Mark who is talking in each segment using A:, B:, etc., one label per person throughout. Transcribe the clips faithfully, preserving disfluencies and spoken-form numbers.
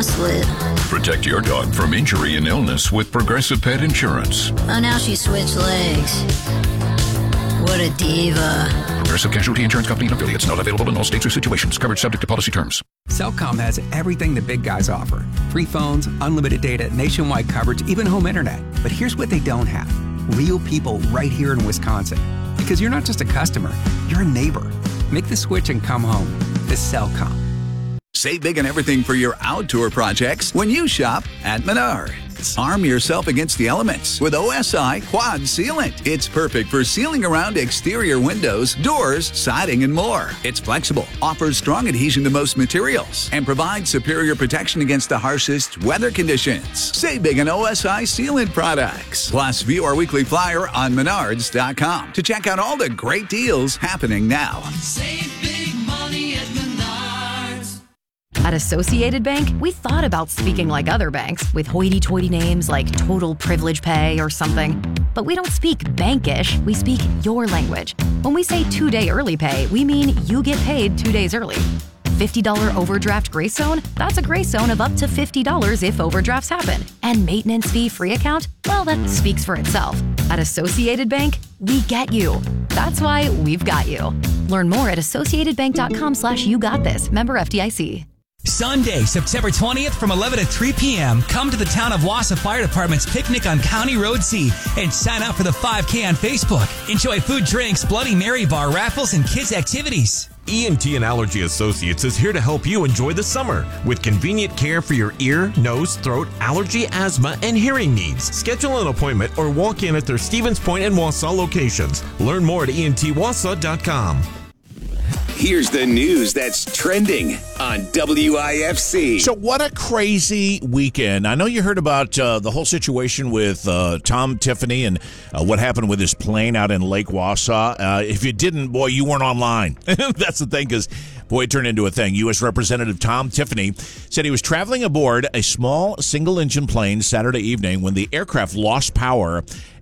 A: slip.
B: Protect your dog from injury and illness with Progressive Pet Insurance.
A: Oh, now she switched legs. What a diva.
B: Progressive Casualty Insurance Company and affiliates. Not available in all states or situations. Coverage subject to policy terms.
C: Cellcom has everything the big guys offer. Free phones, unlimited data, nationwide coverage, even home internet. But here's what they don't have. Real people right here in Wisconsin. Because you're not just a customer, you're a neighbor. Make the switch and come home to Cellcom.
D: Save big on everything for your outdoor projects when you shop at Menards. Arm yourself against the elements with O S I Quad Sealant. It's perfect for sealing around exterior windows, doors, siding, and more. It's flexible, offers strong adhesion to most materials, and provides superior protection against the harshest weather conditions. Save big on O S I Sealant products. Plus, view our weekly flyer on menards dot com to check out all the great deals happening now.
E: Save big money at Menards.
F: At Associated Bank, we thought about speaking like other banks with hoity-toity names like Total Privilege Pay or something. But we don't speak bankish, we speak your language. When we say two-day early pay, we mean you get paid two days early. fifty dollars overdraft grace zone? That's a grace zone of up to fifty dollars if overdrafts happen. And maintenance fee free account? Well, that speaks for itself. At Associated Bank, we get you. That's why we've got you. Learn more at associatedbank.com slash you got this. Member F D I C.
G: Sunday, September twentieth from eleven to three p.m. Come to the Town of Wausau Fire Department's picnic on County Road C and sign up for the five K on Facebook. Enjoy food, drinks, Bloody Mary bar, raffles, and kids' activities.
H: E N T and Allergy Associates is here to help you enjoy the summer with convenient care for your ear, nose, throat, allergy, asthma, and hearing needs. Schedule an appointment or walk in at their Stevens Point and Wausau locations. Learn more at E N T wausau dot com.
I: Here's the news that's trending on W I F C.
J: So what a crazy weekend. I know you heard about uh, the whole situation with uh, Tom Tiffany and uh, what happened with his plane out in Lake Wausau. Uh, if you didn't, boy, you weren't online. That's the thing, because, boy, it turned into a thing. U S Representative Tom Tiffany said he was traveling aboard a small single-engine plane Saturday evening when the aircraft lost power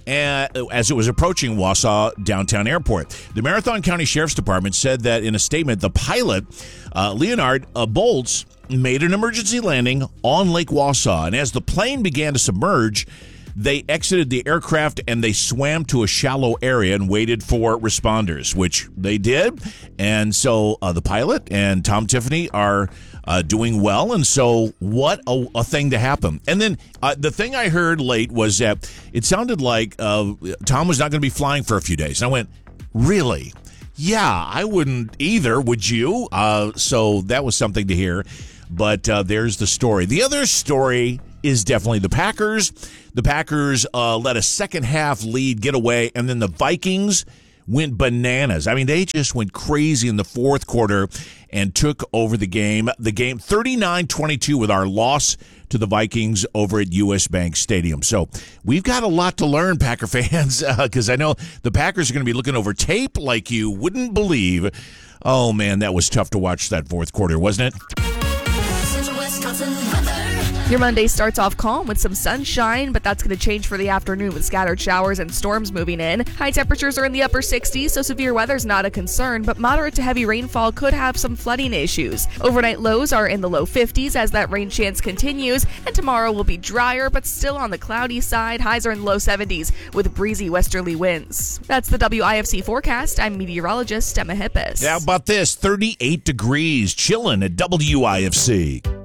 J: as it was approaching Wausau Downtown Airport. The Marathon County Sheriff's Department said that in a statement, the pilot, uh, Leonard uh, Bolts, made an emergency landing on Lake Wausau, and as the plane began to submerge, they exited the aircraft and they swam to a shallow area and waited for responders, which they did. And so uh, the pilot and Tom Tiffany are uh, doing well. And so what a, a thing to happen. And then uh, the thing I heard late was that it sounded like uh, Tom was not going to be flying for a few days. And I went, really? Yeah, I wouldn't either. Would you? Uh, so that was something to hear. But uh, there's the story. The other story is definitely the Packers. The Packers uh, let a second half lead get away, and then the Vikings went bananas. I mean, they just went crazy in the fourth quarter and took over the game. The game thirty-nine twenty-two with our loss to the Vikings over at U S Bank Stadium. So we've got a lot to learn, Packer fans, because uh, I know the Packers are going to be looking over tape like you wouldn't believe. Oh, man, that was tough to watch that fourth quarter, wasn't it?
K: Your Monday starts off calm with some sunshine, but that's going to change for the afternoon with scattered showers and storms moving in. High temperatures are in the upper sixties, so severe weather's not a concern, but moderate to heavy rainfall could have some flooding issues. Overnight lows are in the low fifties as that rain chance continues, and tomorrow will be drier, but still on the cloudy side. Highs are in the low seventies with breezy westerly winds. That's the W I F C forecast. I'm meteorologist Emma Hippis.
J: How about this? thirty-eight degrees, chilling at W I F C.